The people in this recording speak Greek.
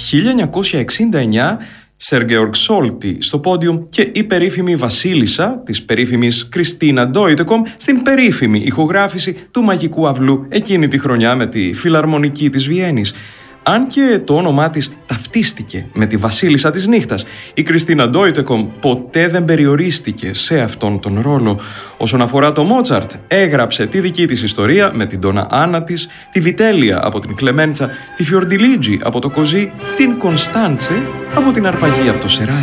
1969 Σεργέοργκ Σόλτι στο πόντιουμ και η περίφημη βασίλισσα της περίφημης Κριστίνα Ντόιτεκομ στην περίφημη ηχογράφηση του Μαγικού Αυλού εκείνη τη χρονιά με τη Φιλαρμονική της Βιέννης. Αν και το όνομά της ταυτίστηκε με τη βασίλισσα της νύχτας, η Κριστίνα Ντόιτεκομ ποτέ δεν περιορίστηκε σε αυτόν τον ρόλο. Όσον αφορά το Μότσαρτ, έγραψε τη δική της ιστορία με την Ντόνα Άννα της, τη Βιτέλια από την Κλεμέντσα, τη Φιορντιλίτζη από το Κοζί, την Κωνστάντσε από την Αρπαγή από το Σερά.